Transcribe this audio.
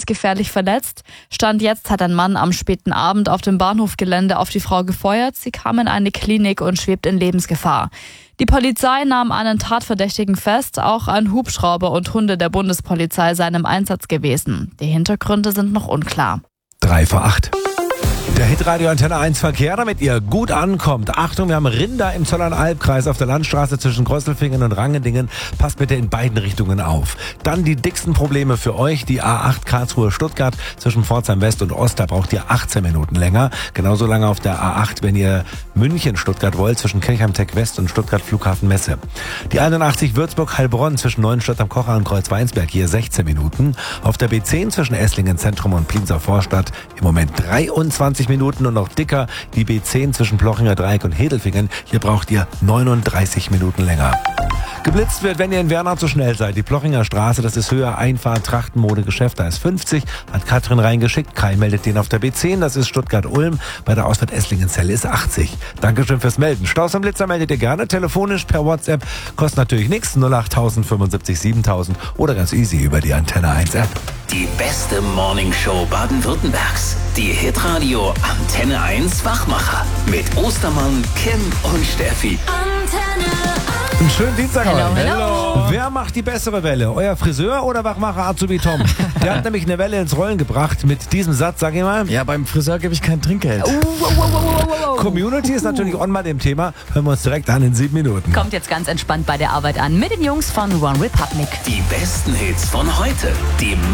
lebensgefährlich verletzt. Stand jetzt hat ein Mann am späten Abend auf dem Bahnhofgelände auf die Frau gefeuert. Sie kam in eine Klinik und schwebt in Lebensgefahr. Die Polizei nahm einen Tatverdächtigen fest. Auch ein Hubschrauber und Hunde der Bundespolizei seien im Einsatz gewesen. Die Hintergründe sind noch unklar. 7:55. Der Hitradio Antenne 1 Verkehr, damit ihr gut ankommt. Achtung, wir haben Rinder im Zollernalbkreis auf der Landstraße zwischen Grosselfingen und Rangendingen. Passt bitte in beiden Richtungen auf. Dann die dicksten Probleme für euch. Die A8 Karlsruhe-Stuttgart zwischen Pforzheim West und Ost. Da braucht ihr 18 Minuten länger. Genauso lange auf der A8, wenn ihr München-Stuttgart wollt, zwischen Kirchheim-Tech West und Stuttgart-Flughafen-Messe. Die 81 Würzburg-Heilbronn zwischen Neuenstadt am Kocher und Kreuzweinsberg. Hier 16 Minuten. Auf der B10 zwischen Esslingen Zentrum und Plienser Vorstadt im Moment 23 Minuten und noch dicker die B10 zwischen Plochinger Dreieck und Hedelfingen. Hier braucht ihr 39 Minuten länger. Geblitzt wird, wenn ihr in Wernau zu schnell seid. Die Plochinger Straße, das ist Höhe Einfahrt, Trachtenmode, Geschäft, da ist 50. Hat Katrin reingeschickt. Kai meldet den auf der B10, das ist Stuttgart-Ulm. Bei der Ausfahrt Esslingen-Zelle ist 80. Dankeschön fürs Melden. Staus am Blitzer meldet ihr gerne, telefonisch, per WhatsApp. Kostet natürlich nichts, 08000 75 7000 oder ganz easy über die Antenne 1 App. Die beste Morningshow Baden-Württembergs. Die Hitradio Antenne 1 Wachmacher. Mit Ostermann, Kim und Steffi. Antenne 1. Einen schönen Dienstag Hello, euch. hello. Wer macht die bessere Welle? Euer Friseur oder Wachmacher Azubi Tom? Der hat nämlich eine Welle ins Rollen gebracht mit diesem Satz, sag ich mal. Ja, beim Friseur gebe ich kein Trinkgeld. Community ist natürlich on mal dem Thema. Hören wir uns direkt an in 7 Minuten. Kommt jetzt ganz entspannt bei der Arbeit an mit den Jungs von One Republic. Die besten Hits von heute. Die